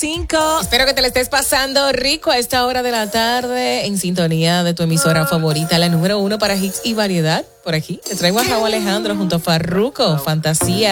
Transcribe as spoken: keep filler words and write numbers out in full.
cinco. Espero que te la estés pasando rico a esta hora de la tarde en sintonía de tu emisora favorita, la número uno para hits y variedad. Por aquí te traigo a Raúl Alejandro junto a Farruko, Fantasía.